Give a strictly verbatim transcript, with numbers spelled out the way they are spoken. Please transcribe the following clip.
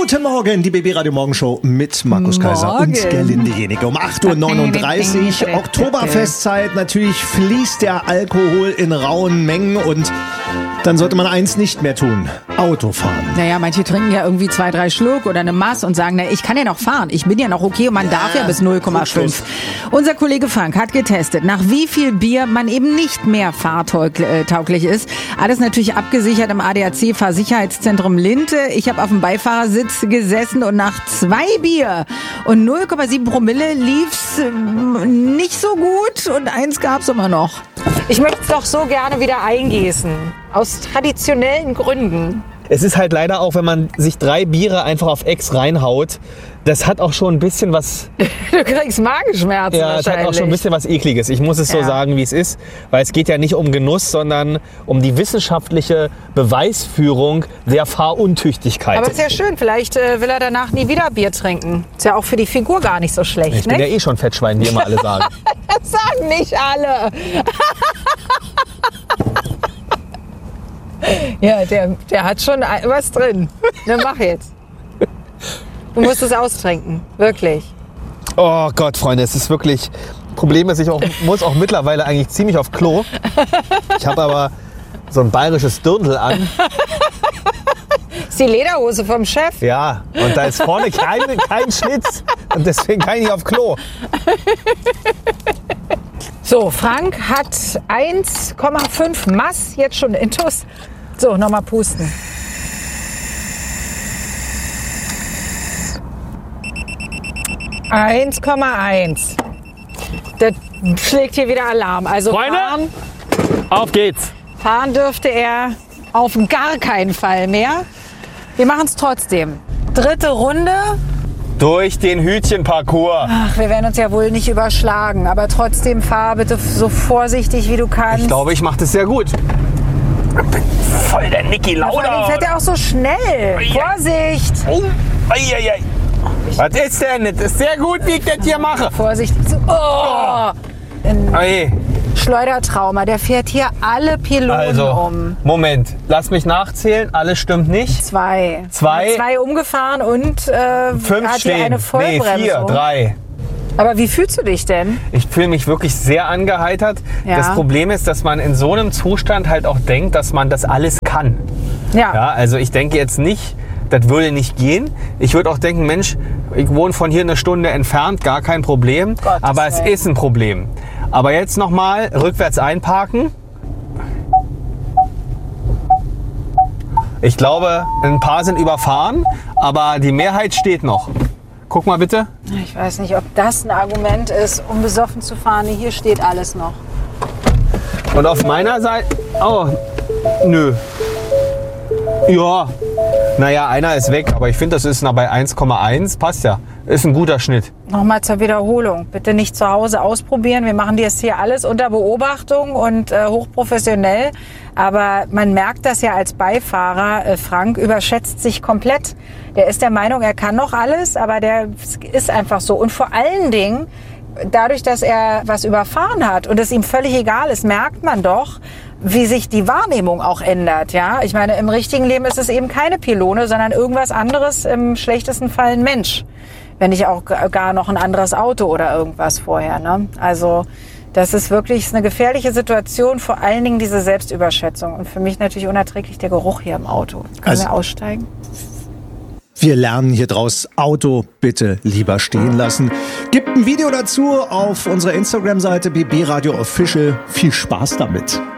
Guten Morgen, die B B Radio Morgenshow mit Markus Morgen. Kaiser und Gerlinde Jenige. Um acht Uhr neununddreißig, Oktoberfestzeit. Natürlich fließt der Alkohol in rauen Mengen und dann sollte man eins nicht mehr tun: Autofahren. Naja, manche trinken ja irgendwie zwei, drei Schluck oder eine Maß und sagen, na, ich kann ja noch fahren, ich bin ja noch okay und man Ja, darf ja bis null Komma fünf. Unser Kollege Frank hat getestet, nach wie viel Bier man eben nicht mehr fahrtauglich ist. Alles natürlich abgesichert im A D A C-Fahrsicherheitszentrum Linte. Ich habe auf dem Beifahrersitz gesessen und nach zwei Bier und null Komma sieben Promille lief's ähm, nicht so gut und eins gab's immer noch. Ich möchte es doch so gerne wieder eingießen. Aus traditionellen Gründen. Es ist halt leider auch, wenn man sich drei Biere einfach auf Ex reinhaut, das hat auch schon ein bisschen was... Du kriegst Magenschmerzen Ja, es wahrscheinlich. hat auch schon ein bisschen was Ekliges. Ich muss es so Ja. sagen, wie es ist. Weil es geht ja nicht um Genuss, sondern um die wissenschaftliche Beweisführung der Fahruntüchtigkeit. Aber ist ja schön, vielleicht äh, will er danach nie wieder Bier trinken. Ist ja auch für die Figur gar nicht so schlecht, ich bin ja ne? eh schon Fettschwein, wie immer alle sagen. Das sagen nicht alle. Ja, der, der hat schon was drin. Na, mach jetzt. Du musst es austrinken, wirklich. Oh Gott, Freunde, es ist wirklich... Problem ist, ich auch, muss auch mittlerweile eigentlich ziemlich auf Klo. Ich habe aber so ein bayerisches Dirndl an. Ist die Lederhose vom Chef? Ja, und da ist vorne kein, kein Schlitz. Und deswegen kann ich nicht auf Klo. So, Frank hat eins Komma fünf Mass jetzt schon intus. So, nochmal pusten. eins Komma eins. Das schlägt hier wieder Alarm. Also Freunde? fahren, Auf geht's. fahren dürfte er auf gar keinen Fall mehr. Wir machen es trotzdem. Dritte Runde. Durch den Hütchenparcours. Ach, wir werden uns ja wohl nicht überschlagen. Aber trotzdem fahr bitte so vorsichtig, wie du kannst. Ich glaube, ich mache das sehr gut. Ich bin voll der Niki Vor allem Lauda. fährt er auch so schnell. Ja. Vorsicht. Oh, ei, ei, ei. Was ist denn? Das ist sehr gut, wie ich das hier mache. Vorsicht. Oh. Ein Ei. Schleudertrauma. Der fährt hier alle Pylonen Also, um. Moment. Lass mich nachzählen. Alles stimmt nicht. Zwei. Zwei. Zwei umgefahren und äh, Fünf hat hier stehen. eine Nee, Vollbremsung. vier, drei. Aber wie fühlst du dich denn? Ich fühle mich wirklich sehr angeheitert. Ja. Das Problem ist, dass man in so einem Zustand halt auch denkt, dass man das alles kann. Ja. Ja, also ich denke jetzt nicht, das würde nicht gehen. Ich würde auch denken, Mensch, ich wohne von hier eine Stunde entfernt, gar kein Problem. Gottes Aber es Willen. ist ein Problem. Aber jetzt nochmal rückwärts einparken. Ich glaube, ein paar sind überfahren, aber die Mehrheit steht noch. Guck mal bitte. Ich weiß nicht, ob das ein Argument ist, um besoffen zu fahren. Nee, hier steht alles noch. Und auf meiner Seite... Oh, nö. Ja, naja, einer ist weg, aber ich finde, das ist noch bei eins Komma eins. Passt ja. Ist ein guter Schnitt. Nochmal zur Wiederholung. Bitte nicht zu Hause ausprobieren. Wir machen das hier alles unter Beobachtung und äh, hochprofessionell. Aber man merkt das ja als Beifahrer. Äh, Frank überschätzt sich komplett. Der ist der Meinung, er kann noch alles, aber der ist einfach so. Und vor allen Dingen, dadurch, dass er was überfahren hat und es ihm völlig egal ist, merkt man doch, wie sich die Wahrnehmung auch ändert. Ja, ich meine, im richtigen Leben ist es eben keine Pylone, sondern irgendwas anderes, im schlechtesten Fall ein Mensch. Wenn nicht auch gar noch ein anderes Auto oder irgendwas vorher. Ne? Also das ist wirklich eine gefährliche Situation, vor allen Dingen diese Selbstüberschätzung. Und für mich natürlich unerträglich der Geruch hier im Auto. Können Also- wir aussteigen? Wir lernen hier draus: Auto bitte lieber stehen lassen. Gibt ein Video dazu auf unserer Instagram-Seite B B Radio Official. Viel Spaß damit.